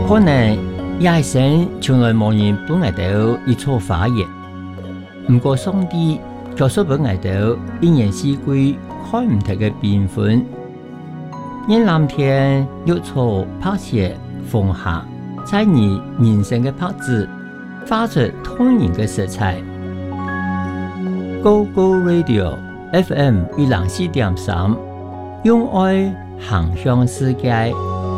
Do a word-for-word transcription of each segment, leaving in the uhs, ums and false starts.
可能也生從來冇人本嚟到一錯發言，唔過上帝教唆本嚟到一年四季看唔同嘅變換，因藍天綠草拍攝風下，在你人生嘅拍子發出通然嘅色彩。Go Go Radio F M 一零四點三，用愛行向世界。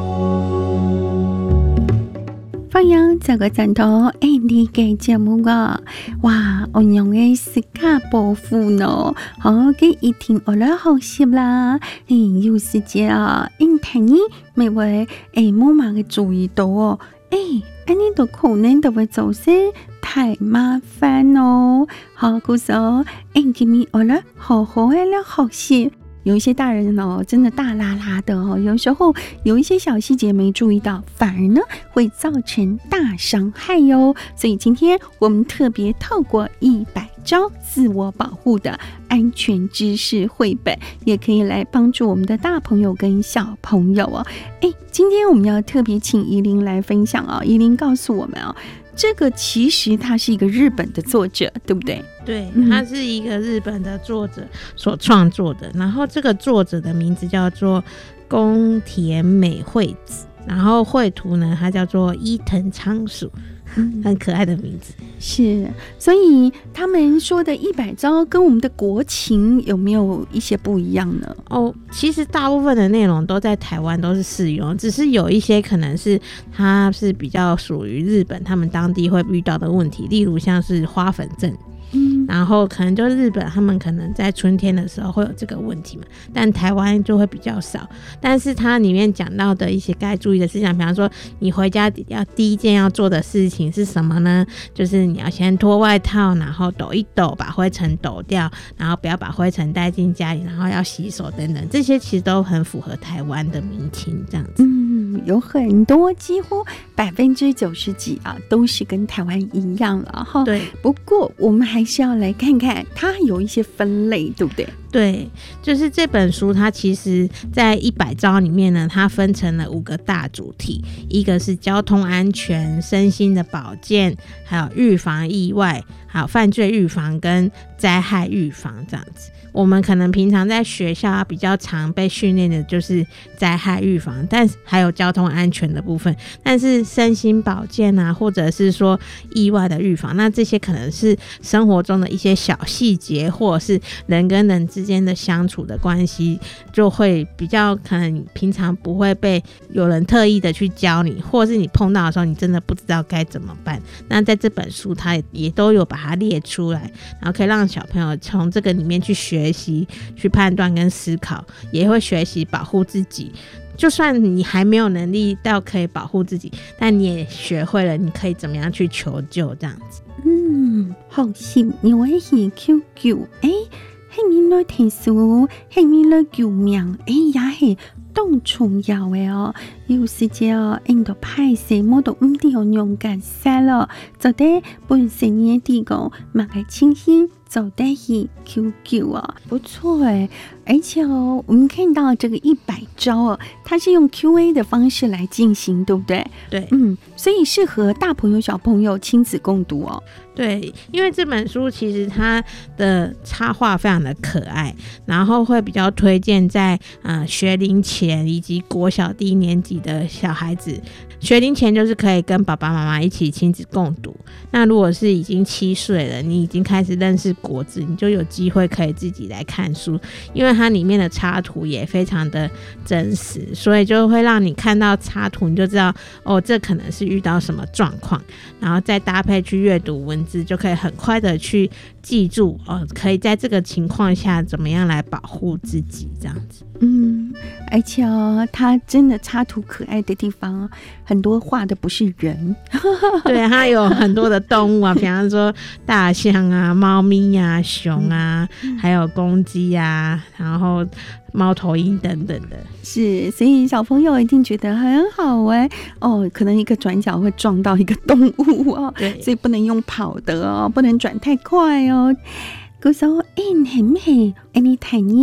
歡迎這個陣到 Andy 嘅節目啊！哇，我用嘅時間保護呢，好嘅一天我來學習啦。誒，有時間啊，因睇你咪會誒冇乜嘅注意到哦。誒，安尼都可能都會造成太麻煩哦。好，故說誒，今日我來好好嘅來學習。有一些大人哦，真的大啦啦的哦，有時候有一些小細節沒注意到，反而呢會造成大傷害喲。所以今天我們特別透過一百招自我保護的安全知識繪本，也可以來幫助我們的大朋友跟小朋友哦。誒，今天我們要特別請怡伶來分享哦，怡伶告訴我們哦，這個其實他是一個日本的作者，對不對？ 对，他是一个日本的作者所創作的，然後這個作者的名字叫做宮田美惠子，然後繪圖呢，他叫做伊藤昌樹，很可愛的名字。 是，所以他們說的一百招跟我們的國情有沒有一些不一樣呢？ 哦，其實大部分的內容都在台灣都是適用，只是有一些可能是它是比較屬於日本他們當地會遇到的問題，例如像是花粉症。嗯，然後可能就日本他們可能在春天的時候會有這個問題嘛，但台灣就會比較少。但是它裡面講到的一些該注意的事情，比方說你回家要第一件要做的事情是什麼呢？就是你要先脫外套，然後抖一抖，把灰塵抖掉，然後不要把灰塵帶進家裡，然後要洗手等等，這些其實都很符合台灣的民情這樣子。 嗯，有很多幾乎百分之九十幾啊，都是跟台灣一樣了哈。 對， 不過我們還是要來看看它有一些分類，對不對？ 對，就是這本書它其實在一百招裡面呢，它分成了五個大主題，一個是交通安全、身心的保健，還有預防意外，還有犯罪預防跟災害預防這樣子。我們可能平常在學校啊比較常被訓練的就是災害預防，但是還有交通安全的部分，但是身心保健啊，或者是說意外的預防，那這些可能是生活中的一些小細節，或者是人跟人之間的相處的關係，就會比較可能平常不會被有人特意的去教你，或者是你碰到的時候你真的不知道該怎麼辦。那在這本書它也都有把它列出來，然後可以讓小朋友從這個裡面去學習、去判斷跟思考，也會學習保護自己。就算你還沒有能力到可以保護自己，但你也學會了你可以怎麼樣去求救這樣子。 嗯，好心有一些求救，誒，係咪來聽書，係咪來救命，誒，也係當重要嘅哦。有時間哦，印度派些冇到唔啲用用緊晒咯，就得本身嘅地方，擘開清醒。走得去 Q Q 啊，不錯哎，而且哦，我們看到這個一百招哦，它是用 Q A 的方式來進行，對不對？ 對， 嗯，所以適合大朋友小朋友親子共讀哦。 對，因為這本書其實它的插畫非常的可愛，然後會比較推薦在呃學齡前以及國小低年級的小孩子。學齡前就是可以跟爸爸媽媽一起親子共讀，那如果是已經七歲了，你已經開始認識國字，你就有機會可以自己來看書，因為它裡面的插圖也非常的真實，所以就會讓你看到插圖你就知道哦，這可能是遇到什麼狀況，然後再搭配去閱讀文字，就可以很快的去記住哦，可以在這個情況下怎麼樣來保護自己這樣子。 嗯，而且哦，它真的插圖可愛的地方很多畫的不是人， 對，它有很多的動物啊，比方說大象啊、貓咪啊、熊啊，還有公雞啊，然後貓頭鷹等等的。是， 所以小朋友一定覺得很好哎哦，可能一個轉角會撞到一個動物哦，對，所以不能用跑的哦，不能轉太快哦。嗰首誒係唔係？誒你睇呢？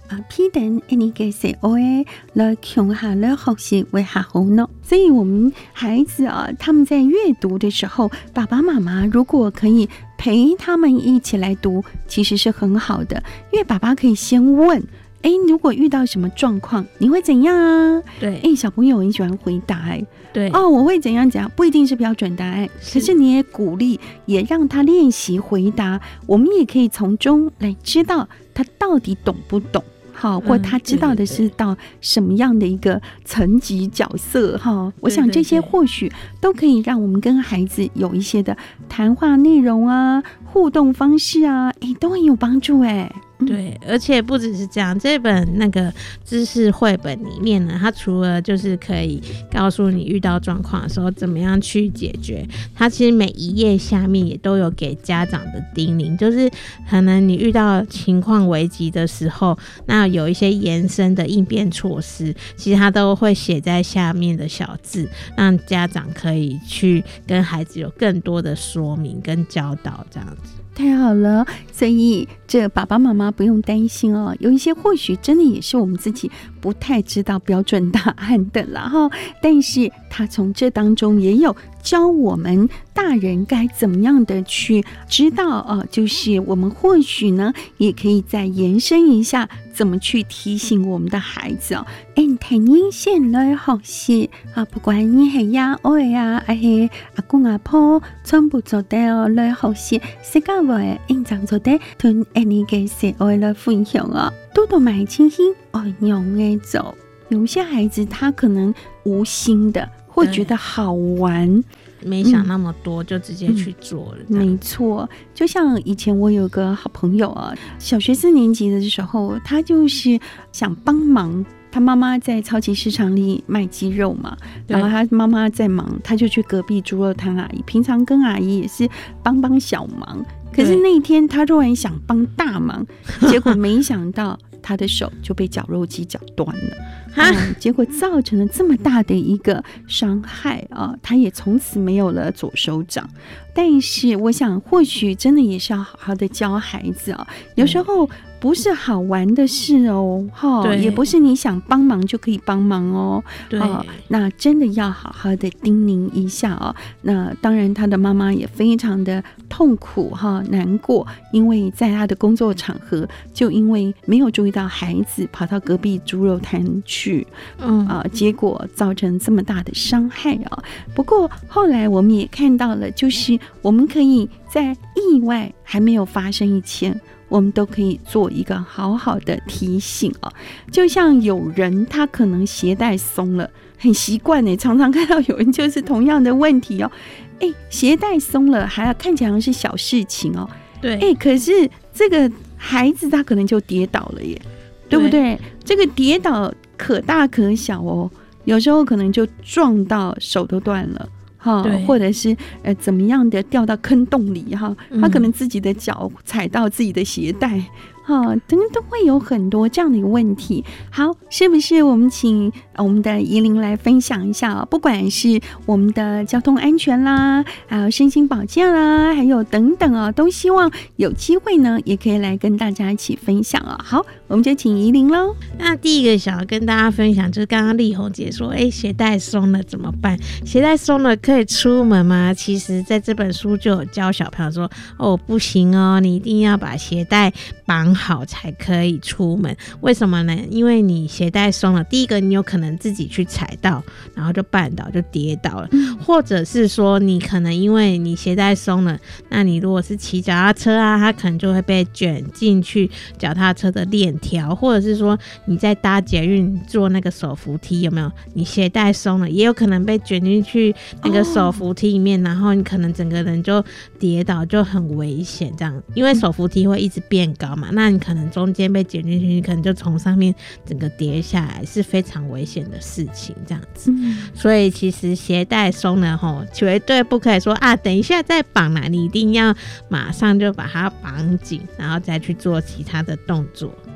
啊，批等你嘅社會來強下來學習為下好呢。所以我們孩子啊，他們在閱讀的時候，爸爸媽媽如果可以陪他們一起來讀，其實是很好的，因為爸爸可以先問，哎，如果遇到什麼狀況，你會怎樣啊？ 對， 哎，小朋友很喜歡回答，哎， 對， 哦，我會怎樣怎樣，不一定是標準答案，可是你也鼓勵，也讓他練習回答，我們也可以從中來知道他到底懂不懂。好，或他知道的是到什麼樣的一個層級角色哈、嗯，我想這些或許都可以讓我們跟孩子有一些的談話內容啊、互動方式啊，哎，都很有幫助哎。 對，而且不只是這樣，這本那個知識繪本裡面呢，它除了就是可以告訴你遇到狀況的時候怎麼樣去解決，它其實每一頁下面也都有給家長的叮嚀，就是可能你遇到情況危急的時候，那有一些延伸的應變措施，其實它都會寫在下面的小字，讓家長可以去跟孩子有更多的說明跟教導這樣子。 太好了，所以這爸爸媽媽不用擔心哦，有一些或許真的也是我們自己不太知道標準答案的啦哈，但是他從這當中也有教我們大人該怎麼樣的去知道哦，就是我們或許呢也可以再延伸一下，怎麼去提醒我們的孩子哦。誒，睇你先來學習啊，不管你係呀、愛呀，還是阿公阿婆，全部做到來學習，世界會應當做到同你嘅社會來分享啊，多多買清新愛用嘅做。有些孩子他可能無心的會覺得好玩， 沒想那麼多、嗯、就直接去做了、嗯、 沒錯，就像以前我有個好朋友啊，小學四年級的時候，他就是想幫忙，他媽媽在超級市場裡賣雞肉嘛，然後他媽媽在忙，他就去隔壁豬肉攤阿姨，平常跟阿姨也是幫幫小忙，可是那一天他突然想幫大忙，結果沒想到他的手就被绞肉機绞斷了。嗯、結果造成了這麼大的一個傷害啊！他也從此沒有了左手掌。但是我想，或許真的也是要好好的教孩子啊。有時候不是好玩的事哦，哈，也不是你想幫忙就可以幫忙哦。對、啊，那真的要好好的叮嚀一下哦。那當然，他的媽媽也非常的痛苦哈，難過，因為在他的工作場合，就因為沒有注意到孩子跑到隔壁豬肉攤去，嗯啊，結果造成這麼大的傷害啊。不過後來我們也看到了，就是我們可以在意外還沒有發生以前，我們都可以做一個好好的提醒啊。就像有人他可能鞋帶鬆了，很習慣誒，常常看到有人就是同樣的問題哦。誒，鞋帶鬆了，還要看起來好像是小事情哦。 對， 誒，可是這個孩子他可能就跌倒了耶，對不對？這個跌倒可大可小哦，有時候可能就撞到手都斷了。或者是呃怎麼樣的掉到坑洞裡哈，他可能自己的腳踩到自己的鞋帶哈，等等都會有很多這樣的一個問題。好，是不是我們請我們的怡伶來分享一下，不管是我們的交通安全啦，還有身心保健啦，還有等等啊，都希望有機會呢也可以來跟大家一起分享啊。好，我們就請怡伶咯。 那第一個想要跟大家分享，就是剛剛麗紅姐說，哎，鞋帶鬆了怎麼辦？鞋帶鬆了可以出門嗎？其實在這本書就有教小朋友說，哦，不行哦，你一定要把鞋帶綁好才可以出門。為什麼呢？因為你鞋帶鬆了，第一個你有可能自己去踩到，然後就絆倒就跌倒了，嗯、或者是說你可能因為你鞋帶鬆了，那你如果是騎腳踏車啊，它可能就會被捲進去腳踏車的鏈條，或者是說你在搭捷運坐那個手扶梯，有沒有？你鞋帶鬆了，也有可能被捲進去那個手扶梯裡面，然後你可能整個人就跌倒，就很危險這樣。因為手扶梯會一直變高嘛，那你可能中間被捲進去，你可能就從上面整個跌下來，是非常危險的事情這樣子。嗯、所以其實鞋帶鬆了吼，絕對不可以說啊，等一下再綁啦，你一定要馬上就把它綁緊，然後再去做其他的動作。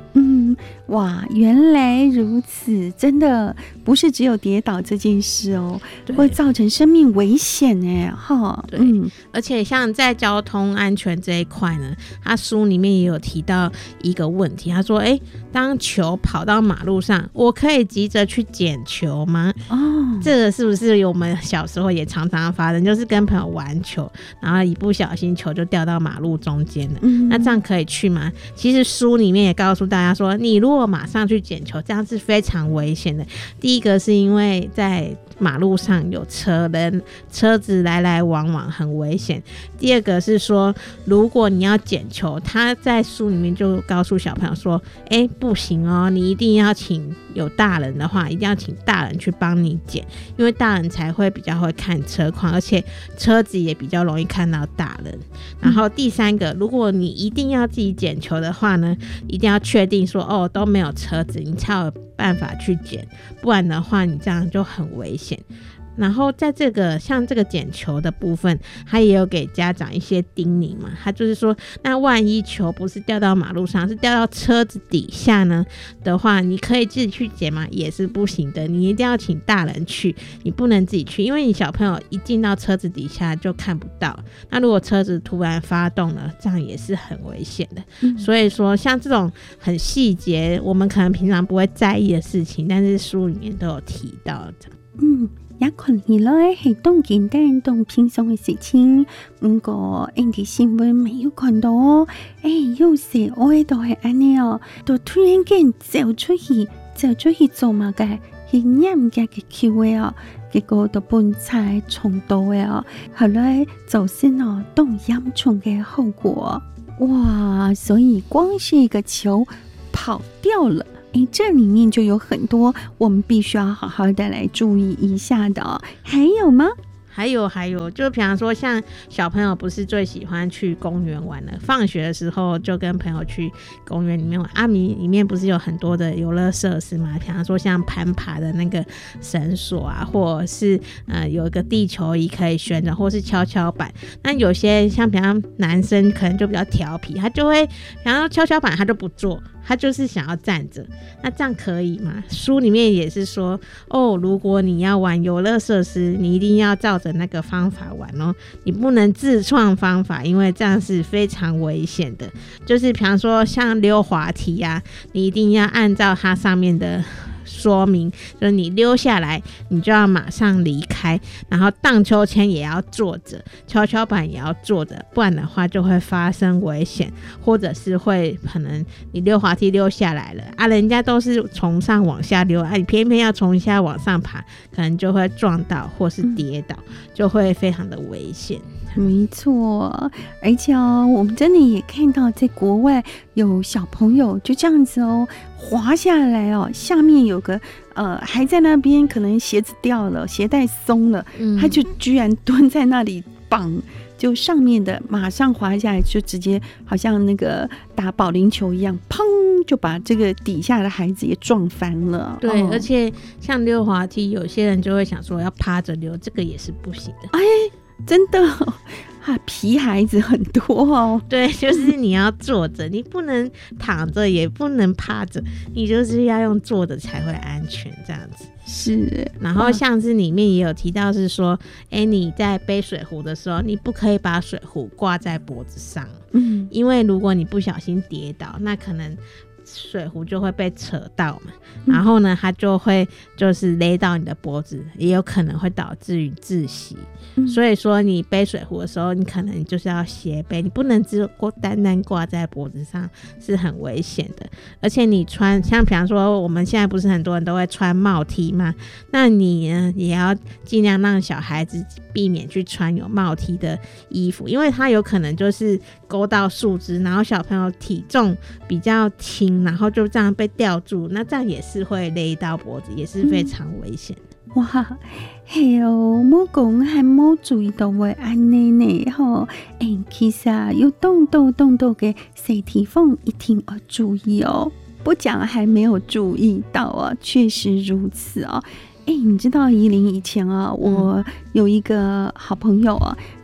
嗯，哇，原来如此，真的不是只有跌倒这件事哦，会造成生命危险哎，哈， 对，嗯，而且像在交通安全这一块呢，他书里面也有提到一个问题，他说，哎、欸，当球跑到马路上，我可以急着去捡球吗？哦，这个是不是我们小时候也常常发生，就是跟朋友玩球，然后一不小心球就掉到马路中间了，嗯，那这样可以去吗？其实书里面也告诉大家说，你如果马上去捡球，这样是非常危险的。第一个是因为在马路上有车人车子来来往往很危险，第二个是说如果你要捡球，他在书里面就告诉小朋友说，哎、欸，不行哦，你一定要请有大人的话，一定要请大人去帮你捡，因为大人才会比较会看车况，而且车子也比较容易看到大人。然后第三个，如果你一定要自己捡球的话呢，一定要确定说哦都没有车子，你才有办法去捡，不然的话你这样就很危险。然后在这个像这个捡球的部分，他也有给家长一些叮咛嘛，他就是说那万一球不是掉到马路上，是掉到车子底下呢的话，你可以自己去捡吗？也是不行的，你一定要请大人去，你不能自己去，因为你小朋友一进到车子底下就看不到，那如果车子突然发动了，这样也是很危险的、嗯、所以说像这种很细节我们可能平常不会在意的事情，但是书里面都有提到的。 嗯，也看起來係當簡單當輕鬆嘅事情，不過人哋新聞沒有看到哦。誒，有時我喺度係安尼哦，就突然間走出去，走出去做乜嘅？係嚴格嘅橋嘅哦，結果就半踩重到嘅哦，後來造成哦都嚴重嘅後果。哇，所以光是一個球跑掉了。誒，這裡面就有很多我們必須要好好的來注意一下的哦。還有嗎？ 還有還有，就比方說像小朋友不是最喜歡去公園玩了，放學的時候就跟朋友去公園裡面玩，阿米裡面不是有很多的遊樂設施嘛，比方說像攀爬的那個繩索啊，或者是呃有一個地球儀可以旋轉，或是蹺蹺板。那有些像比方男生可能就比較調皮，他就會然後蹺蹺板他就不做，他就是想要站着，那這樣可以嗎？書裡面也是說哦，如果你要玩遊樂設施，你一定要照着那個方法玩哦，你不能自創方法，因為這樣是非常危險的。就是比方說像溜滑梯啊，你一定要按照它上面的說明，就是你溜下來你就要馬上離開，然後盪秋千也要坐着，蹺蹺板也要坐着，不然的話就會發生危險，或者是會可能你溜滑梯溜下來了啊，人家都是從上往下溜啊，你偏偏要從下往上爬，可能就會撞到或是跌倒、嗯、就會非常的危險。 沒錯，而且哦，我們真的也看到在國外有小朋友就這樣子哦滑下來哦，下面有個呃還在那邊，可能鞋子掉了，鞋帶鬆了、嗯、他就居然蹲在那裡綁，就上面的馬上滑下來，就直接好像那個打保齡球一樣，砰就把這個底下的孩子也撞翻了。 對、哦， 而且像溜滑梯有些人就會想說要趴着溜，這個也是不行的。 哎，真的啊，皮孩子很多哦。 對，就是你要坐着，你不能躺着，也不能趴着，你就是要用坐的才會安全，這樣子。 是， 然後像是裡面也有提到是說，哎，你在背水壺的時候，你不可以把水壺掛在脖子上，嗯，因為如果你不小心跌倒，那可能水壺就會被扯到嘛，然後呢它就會就是勒到你的脖子，也有可能會導致於窒息、嗯、所以說你背水壺的時候，你可能就是要斜背，你不能只單單掛在脖子上，是很危險的。而且你穿像比方說我們現在不是很多人都會穿帽 T 嘛，那你呢也要盡量讓小孩子避免去穿有帽 T 的衣服，因為它有可能就是勾到樹枝，然後小朋友體重比較輕，然後就這樣被吊住，那這樣也是會勒到脖子，也是非常危險的、嗯、 哇，係哦，冇講係冇注意到會安尼呢吼，誒，其實啊有動到動到嘅小地方一定要注意哦，不講還沒有注意到啊，確實如此哦。誒，你知道宜玲以前啊，我有一個好朋友啊，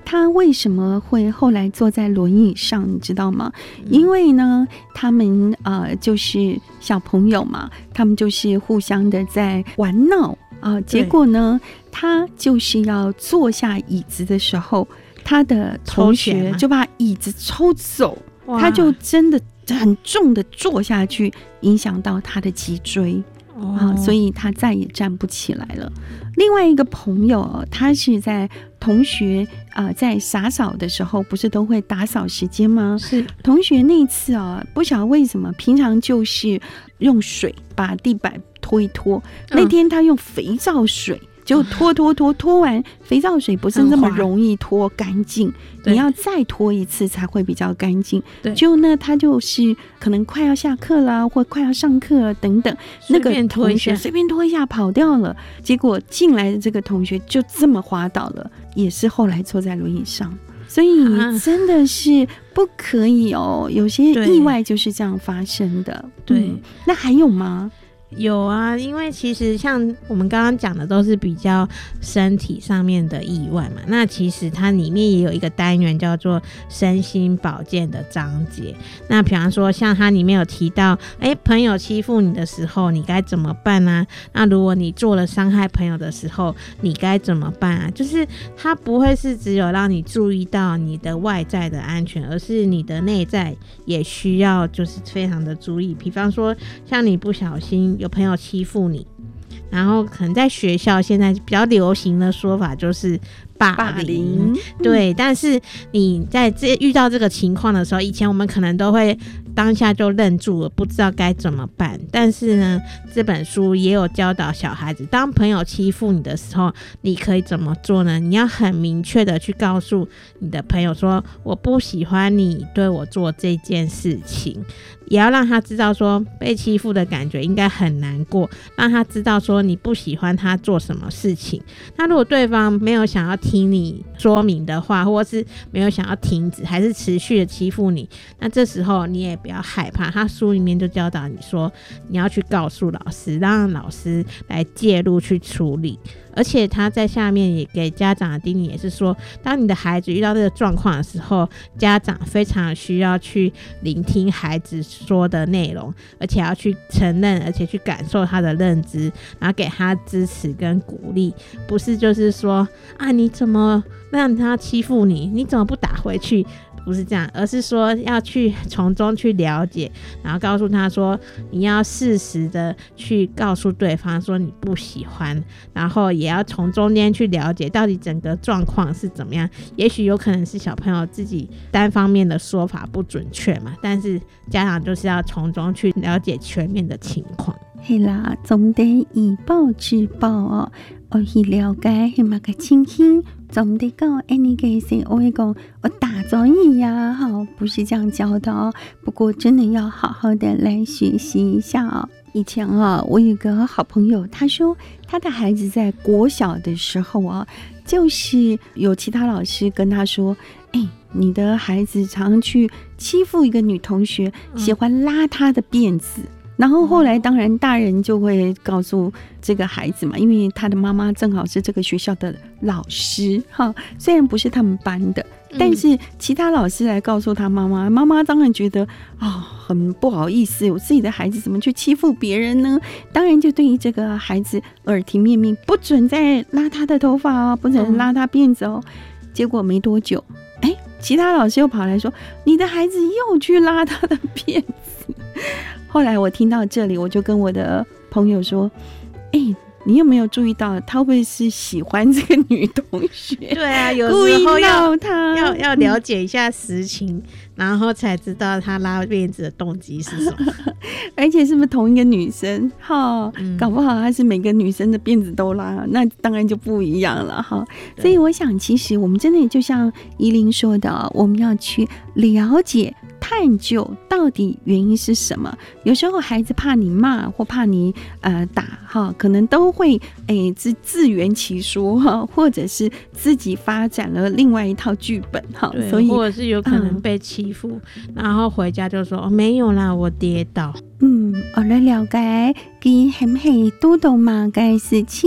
他为什么会后来坐在轮椅上，你知道吗？因为呢，他们呃就是小朋友嘛，他们就是互相的在玩闹啊、呃，结果呢，他就是要坐下椅子的时候，他的同学就把椅子抽走，他就真的很重的坐下去，影响到他的脊椎。啊，所以他再也站不起来了。另外一个朋友，他是在同学啊、呃、在洒扫的时候，不是都会打扫时间吗？ 是同学那一次啊，不晓得为什么，平常就是用水把地板拖一拖，嗯、那天他用肥皂水。就拖拖拖拖完，肥皂水不是那么容易拖干净，你要再拖一次才会比较干净。就呢，他就是可能快要下课啦，或快要上课了等等，那个同学随便拖一下跑掉了，结果进来的这个同学就这么滑倒了，也是后来坐在轮椅上。所以真的是不可以哦，有些意外就是这样发生的。对，嗯、那还有吗？ 有啊，因为其实像我们刚刚讲的都是比较身体上面的意外嘛，那其实它里面也有一个单元叫做身心保健的章节。那比方说像它里面有提到，哎，朋友欺负你的时候你该怎么办啊？那如果你做了伤害朋友的时候你该怎么办啊？就是它不会是只有让你注意到你的外在的安全，而是你的内在也需要就是非常的注意。比方说像你不小心有朋友欺负你，然后可能在学校现在比较流行的说法就是霸凌, 霸凌对、嗯、但是你在这遇到这个情况的时候，以前我们可能都会当下就愣住了，不知道该怎么办。但是呢，这本书也有教导小孩子，当朋友欺负你的时候你可以怎么做呢？你要很明确的去告诉你的朋友说，我不喜欢你对我做这件事情，也要让他知道说被欺负的感觉应该很难过，让他知道说你不喜欢他做什么事情。那如果对方没有想要听你说明的话，或是没有想要停止，还是持续的欺负你，那这时候你也不要害怕，他书里面就教导你说你要去告诉老师，让老师来介入去处理。而且他在下面也给家长的叮咛也是说，当你的孩子遇到这个状况的时候，家长非常需要去聆听孩子说的内容，而且要去承认，而且去感受他的认知，然后给他支持跟鼓励。不是就是说啊，你怎么让他欺负你，你怎么不打回去，不是这样，而是说要去从中去了解，然后告诉他说你要适时的去告诉对方说你不喜欢，然后也要从中间去了解到底整个状况是怎么样。也许有可能是小朋友自己单方面的说法不准确嘛，但是家长就是要从中去了解全面的情况。 是啦，总得以暴制暴哦，我去了解是嘛个情形，总得讲哎，你给谁我会讲我打着你呀，哈，不是这样教的哦。不过真的要好好的来学习一下哦。以前啊，我有个好朋友，他说他的孩子在国小的时候啊，就是有其他老师跟他说，哎，你的孩子常常去欺负一个女同学，喜欢拉她的辫子。嗯，然后后来当然大人就会告诉这个孩子嘛，因为他的妈妈正好是这个学校的老师哈，虽然不是他们班的，但是其他老师来告诉他妈妈，妈妈当然觉得啊、哦、很不好意思，我自己的孩子怎么去欺负别人呢？当然就对于这个孩子耳提面命，不准再拉他的头发哦，不准拉他辫子哦。结果没多久，哎，其他老师又跑来说，你的孩子又去拉他的辫子。后来我听到这里，我就跟我的朋友说，哎、欸，你有没有注意到他会不会是喜欢这个女同学？ 对啊，有时候要要要了解一下实情、嗯、然后才知道他拉辫子的动机是什么。 而且是不是同一个女生哈、嗯？搞不好她是每个女生的辫子都拉，那当然就不一样了哈。所以我想其实我们真的也就像怡伶说的，我们要去了解探究到底原因是什么。有时候孩子怕你骂或怕你呃打哈，可能都会诶自自圆其说哈，或者是自己发展了另外一套剧本哈。所以或者是有可能被欺负、嗯，然后回家就说、哦、没有啦，我跌倒。 嗯，我来了解佢係唔係多到罵嘅事情。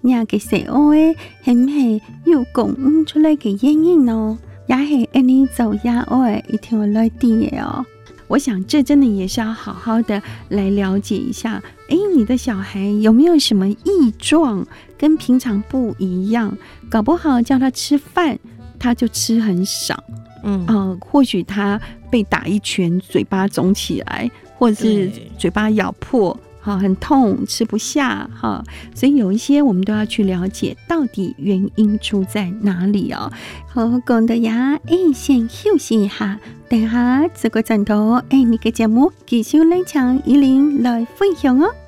伢嘅細奧嘅係唔係要講唔出來嘅原因呢？也係安尼做呀，偶爾一條來啲嘅哦。我想這真的也是要好好的來了解一下，誒，你的小孩有沒有什麼異狀，跟平常不一樣？搞不好叫他吃飯，他就吃很少。嗯，呃，或許他被打一拳，嘴巴腫起來，或者是嘴巴咬破。好，很痛，吃不下哈，所以有一些我們都要去了解到底原因出在哪裡哦。好，講到呀，誒，先休息一下，等下這個陣頭，誒，你嘅節目繼續來請依琳來分享哦。